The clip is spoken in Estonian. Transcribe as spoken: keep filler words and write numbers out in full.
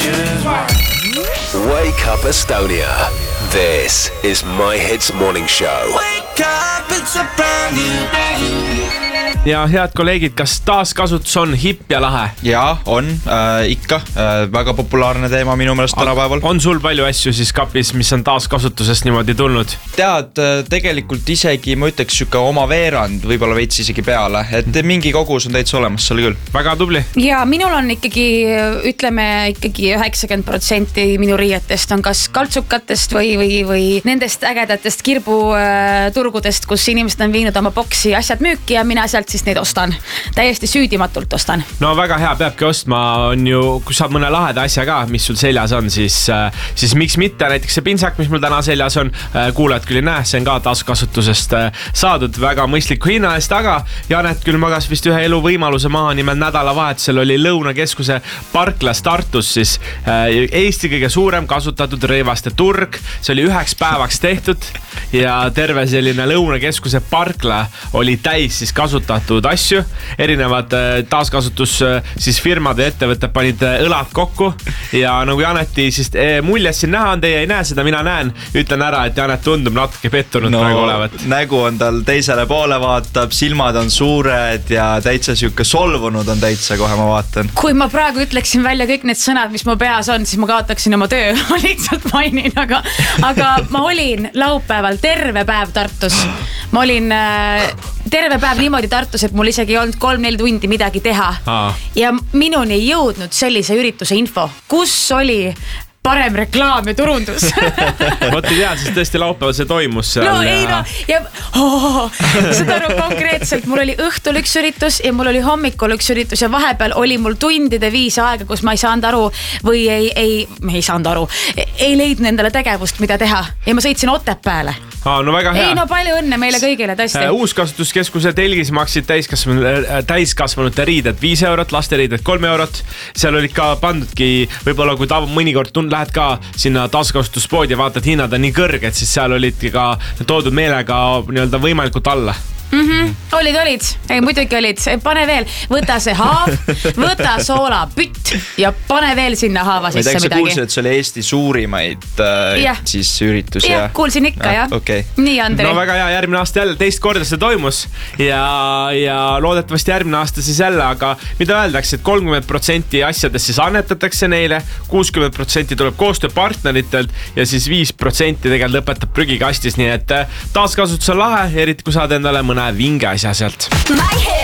Wake up Estonia. This is My Hits Morning Show. Wake up, it's a brand new day. Ja head kolleegid, kas taaskasutus on hipp ja lahe? Jaa, on äh, ikka äh, väga populaarne teema minu meelest tänapäeval. On sul palju asju siis kapis, mis on taaskasutusest niimoodi tulnud? Tead, tegelikult isegi ma ütleks süka oma veerand, võib-olla veits isegi peale, et mingi kogus on täitsa olemas seal küll. Väga tubli. Ja minul on ikkagi, ütleme ikkagi üheksakümmend protsenti minu riietest on kas kaltsukatest või, või, või nendest ägedatest kirbuturgudest, kus inimesed on viinud oma boksi asjad müüki ja mina sealt siis neid ostan. Täiesti süüdimatult ostan. No väga hea, peabki ostma, on ju, kui saad mõne laheda asja ka, mis sul seljas on, siis, siis miks mitte, näiteks see pintsak, mis mul täna seljas on, kuuled küll ei näe, see on ka taaskasutusest saadud väga mõistliku hinna eest, aga Janet küll magas vist ühe elu võimaluse maha, nimelt nädalavahetusel oli Lõunakeskuse parklas Tartus siis Eesti kõige suurem kasutatud rõivaste turg, see oli üheks päevaks tehtud ja terve selline Lõunakeskuse parkla oli täis siis kasutatud asju, erinevad taaskasutus siis firmad ja ettevõtted panid õlad kokku ja nagu Janeti siis muljes siin näha on, teie ei näe seda, mina näen, ütlen ära, et Janet tundub natuke pettunud no, praegu olevat. Nägu on tal teisele poole vaatab, silmad on suured ja täitsa siuke solvunud on täitsa, kohe ma vaatan. Kui ma praegu ütleksin välja kõik need sõnad, mis mu peas on, siis ma kaotaksin oma töö, ma lihtsalt mainin, aga, aga ma olin laupäeval terve päev Tartus. Ma olin äh, terve päev niimoodi Tartus, et mul isegi ei olnud kolm-neli tundi midagi teha. Aa. Ja minuni ei jõudnud sellise ürituse info, kus oli parem reklaam ja turundus. Vot ei tea, siis tõesti laupäeval see toimus seal. No ei no, ja oh, seda aru konkreetselt, mul oli õhtul üks üritus ja mul oli hommikul üks üritus ja vahepeal oli mul tundide viis aega, kus ma ei saanud aru või ei, ei, ei saanud aru, ei leidnud endale tegevust, mida teha ja ma sõitsin Otepääle. Aa, no väga hea. Ei no palju õnne meile kõigile, tõesti. Uuskasutuskeskuse telgis maksid täiskasvanute, täiskasvanute riided viis eurot, laste riided kolm eurot. Seal olid ka pandudki, võib-olla kui ta mõnikord tund lähed ka sinna taaskasutuspoodi ja vaatad hinnad on nii kõrged, siis seal olid ka toodud meelega nii-öelda võimalikult alla. Mm-hmm. Olid, olid. Ei, muidugi olid. Pane veel, võta see haav, võta soola pütt ja pane veel sinna haava sisse midagi. Ma ei tea, kuulsin, et see oli Eesti suurimaid äh, ja. siis üritus. Ja, kuulsin ikka, jah. Ja. Okay. Nii, Andri. No väga hea, järgmine aasta jälle teist korda see toimus ja, ja loodetavasti järgmine aasta siis jälle, aga mida öeldakse, et kolmkümmend protsenti asjadest siis annetatakse neile, kuuskümmend protsenti tuleb koostööpartneritelt ja siis viis protsenti tegelikult lõpetab prügikastis, nii et taaskasutus on lahe, eriti kui saad endale mõne vinge asja sealt.